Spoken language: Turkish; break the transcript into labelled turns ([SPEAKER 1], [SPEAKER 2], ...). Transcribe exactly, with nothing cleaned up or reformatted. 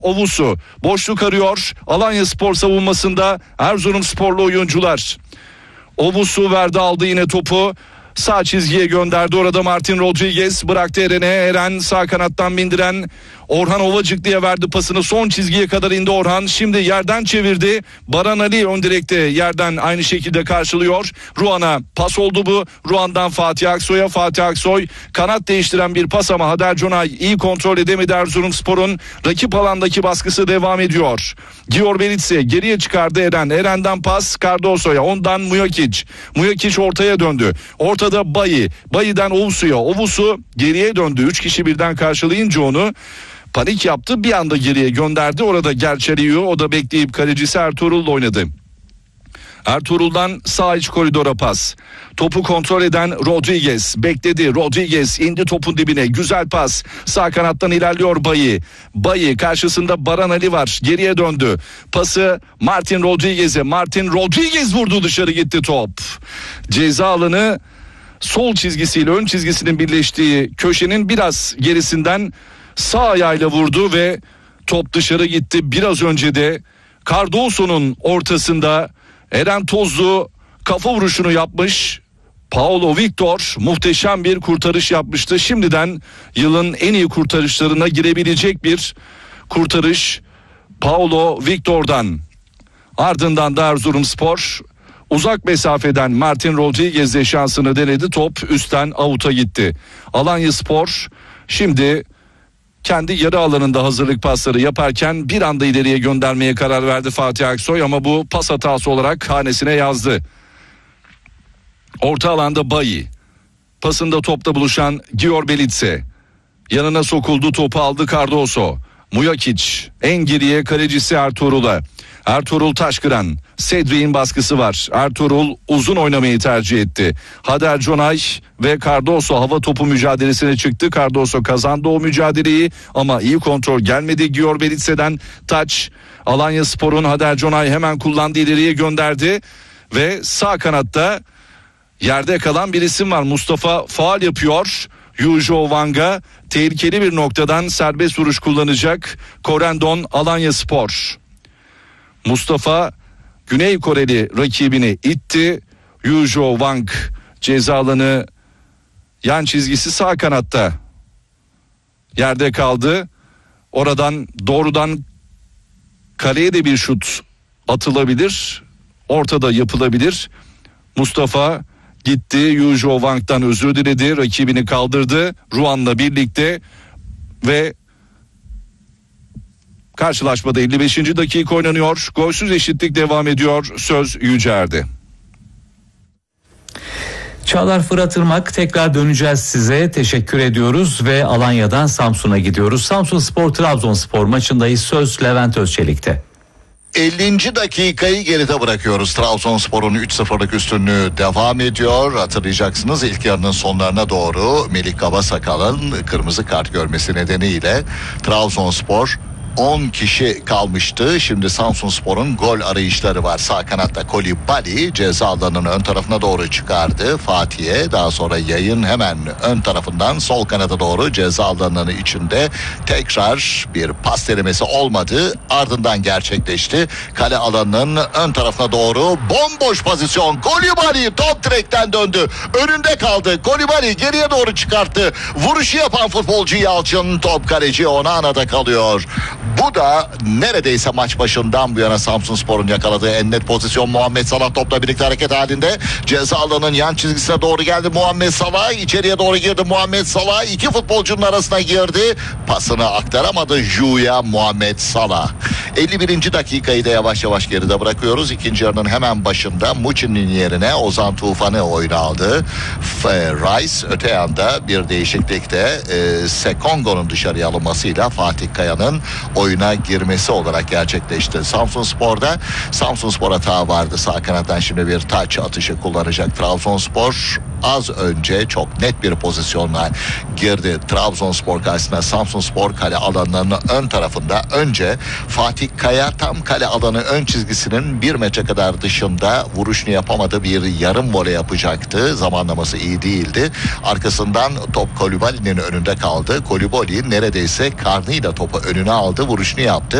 [SPEAKER 1] Ovusu boşluk arıyor. Alanyaspor savunmasında Erzurumsporlu oyuncular. Ovusu verdi, aldı yine topu. Sağ çizgiye gönderdi. Orada Martin Rodriguez bıraktı Eren'e. Eren sağ kanattan bindiren Orhan Ovacıklı'ya verdi pasını. Son çizgiye kadar indi Orhan. Şimdi yerden çevirdi. Baran Ali ön direkte yerden aynı şekilde karşılıyor. Ruan'a pas oldu bu. Ruan'dan Fatih Aksoy'a. Fatih Aksoy kanat değiştiren bir pas ama Hader Conay iyi kontrol edemedi. Erzurumspor'un rakip alandaki baskısı devam ediyor. Gior Belitse geriye çıkardı Eren. Eren'den pas Cardoso'ya. Ondan Mujakic. Mujakic ortaya döndü. Ortada Bayi. Bayi'den Ovusu'ya. Ovusu geriye döndü. Üç kişi birden karşılayınca onu panik yaptı. Bir anda geriye gönderdi. Orada Gerçeriyor. O da bekleyip kalecisi Ertuğrul'la oynadı. Ertuğrul'dan sağ iç koridora pas. Topu kontrol eden Rodriguez bekledi. Rodriguez indi topun dibine. Güzel pas. Sağ kanattan ilerliyor Bayi. Bayi karşısında Baran Ali var. Geriye döndü. Pası Martin Rodriguez'e. Martin Rodriguez vurdu, dışarı gitti top. Ceza alanı sol çizgisiyle ön çizgisinin birleştiği köşenin biraz gerisinden sağ ayağıyla vurdu ve top dışarı gitti. Biraz önce de Cardoso'nun ortasında Eren Tozlu kafa vuruşunu yapmış. Paulo Victor muhteşem bir kurtarış yapmıştı. Şimdiden yılın en iyi kurtarışlarına girebilecek bir kurtarış Paulo Victor'dan. Ardından da Erzurumspor uzak mesafeden Martin Rodriguez'le şansını denedi. Top üstten avuta gitti. Alanyaspor şimdi kendi yarı alanında hazırlık pasları yaparken bir anda ileriye göndermeye karar verdi Fatih Aksoy ama bu pas hatası olarak hanesine yazdı. Orta alanda Bayi. Pasında topla buluşan Gior Belitse. Yanına sokuldu, topu aldı Cardoso. Mujakic en geriye kalecisi Ertuğrul'a. Ertuğrul Taşkıran. Cedric'in baskısı var. Ertuğrul uzun oynamayı tercih etti. Hader Conay ve Cardoso hava topu mücadelesine çıktı. Cardoso kazandı o mücadeleyi ama iyi kontrol gelmedi Gior Belitse'den. Taç Alanyaspor'un Hader Conay hemen kullandı, ileriye gönderdi ve sağ kanatta yerde kalan bir isim var. Mustafa faul yapıyor. Yujo Wang'a tehlikeli bir noktadan serbest vuruş kullanacak Korendon Alanyaspor. Mustafa Güney Koreli rakibini itti. Yujo Wang ceza alanı yan çizgisi sağ kanatta yerde kaldı. Oradan doğrudan kaleye de bir şut atılabilir. Ortada yapılabilir. Mustafa gitti, Yujo Wang'dan özür diledi. Rakibini kaldırdı Ruan'la birlikte ve karşılaşmada elli beşinci dakika oynanıyor. Golsüz eşitlik devam ediyor. Söz Yücer'de.
[SPEAKER 2] Çağlar Fırat Irmak, tekrar döneceğiz size. Teşekkür ediyoruz ve Alanya'dan Samsun'a gidiyoruz. Samsunspor Trabzonspor maçındayız. Söz Levent Özçelik'te.
[SPEAKER 3] ellinci dakikayı geride bırakıyoruz. Trabzonspor'un üç sıfırlık üstünlüğü devam ediyor. Hatırlayacaksınız, ilk yarının sonlarına doğru Melih Kabasakal'ın kırmızı kart görmesi nedeniyle Trabzonspor on kişi kalmıştı. Şimdi Samsunspor'un gol arayışları var. Sağ kanatta Kolibali ceza alanının ön tarafına doğru çıkardı Fatih'e. Daha sonra yayın hemen ön tarafından sol kanata doğru ceza alanının içinde tekrar bir pas denemesi olmadı. Ardından gerçekleşti. Kale alanının ön tarafına doğru bomboş pozisyon. Kolibali top direkten döndü. Önünde kaldı. Kolibali geriye doğru çıkarttı. Vuruşu yapan futbolcu Yalçın, top kaleci Onana'da kalıyor. Bu da neredeyse maç başından bu yana Samsunspor'un yakaladığı en net pozisyon. Muhammed Salah topla birlikte hareket halinde. Ceza alanının yan çizgisine doğru geldi Muhammed Salah. İçeriye doğru girdi Muhammed Salah. İki futbolcunun arasına girdi. Pasını aktaramadı Juya Muhammed Salah. elli birinci dakikayı da yavaş yavaş geride bırakıyoruz. İkinci yarının hemen başında Muçin'in yerine Ozan Tufan'ı oyuna aldı. Rice öte yanda bir değişiklikte e, Sekongo'nun dışarıya alınmasıyla Fatih Kaya'nın oyuna girmesi olarak gerçekleşti. Samsunspor'da Samsunspor hata vardı. Sağ kanattan şimdi bir taç atışı kullanacak Trabzonspor. az önce çok net bir pozisyonla girdi. Trabzonspor karşısında Samsunspor kale alanlarının ön tarafında önce Fatih Kaya tam kale alanı ön çizgisinin bir metre kadar dışında vuruşunu yapamadı, bir yarım voley yapacaktı. Zamanlaması iyi değildi. Arkasından top Kolibali'nin önünde kaldı. Kolibali neredeyse karnıyla topu önüne aldı, vuruşunu yaptı.